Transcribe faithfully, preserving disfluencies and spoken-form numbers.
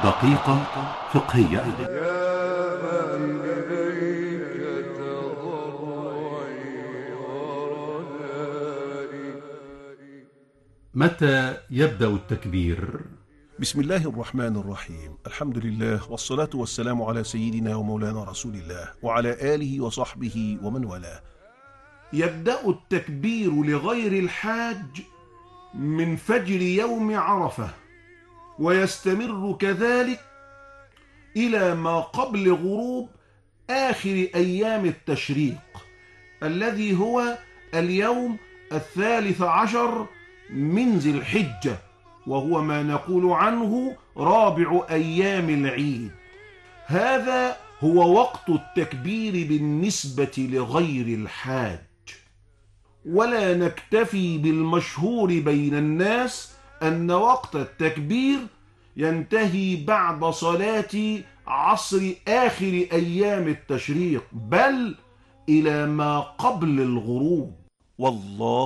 دقيقة فقهية. يا من إليك تضرعي ورجائي. متى يبدأ التكبير؟ بسم الله الرحمن الرحيم. الحمد لله والصلاة والسلام على سيدنا ومولانا رسول الله وعلى آله وصحبه ومن والاه. يبدأ التكبير لغير الحاج من فجر يوم عرفة، ويستمر كذلك إلى ما قبل غروب آخر أيام التشريق الذي هو اليوم الثالث عشر من ذي الحجة، وهو ما نقول عنه رابع أيام العيد. هذا هو وقت التكبير بالنسبة لغير الحاج، ولا نكتفي بالمشهور بين الناس أن وقت التكبير ينتهي بعد صلاة عصر آخر أيام التشريق، بل إلى ما قبل الغروب. والله